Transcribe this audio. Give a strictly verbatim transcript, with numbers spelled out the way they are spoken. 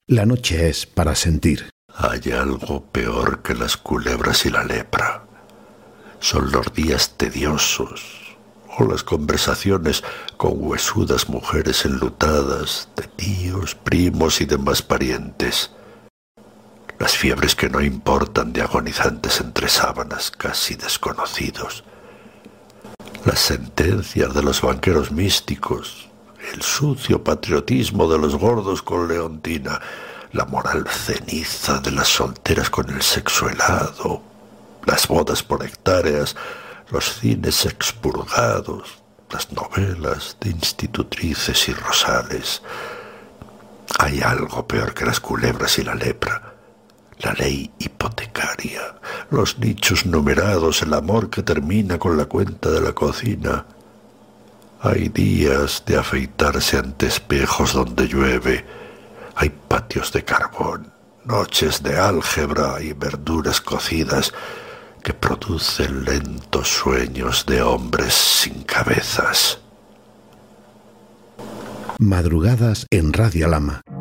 La noche es para sentir. Hay algo peor que las culebras y la lepra. Son los días tediosos o las conversaciones con huesudas mujeres enlutadas, de tíos, primos y demás parientes. Las fiebres que no importan de agonizantes entre sábanas casi desconocidos. Las sentencias de los banqueros místicos, el sucio patriotismo de los gordos con Leontina, la moral ceniza de las solteras con el sexo helado, las bodas por hectáreas, los cines expurgados, las novelas de institutrices y rosales. Hay algo peor que las culebras y la lepra. La ley hipotecaria, los nichos numerados, el amor que termina con la cuenta de la cocina. Hay días de afeitarse ante espejos donde llueve. Hay patios de carbón, noches de álgebra y verduras cocidas que producen lentos sueños de hombres sin cabezas. Madrugadas en Radio Lama.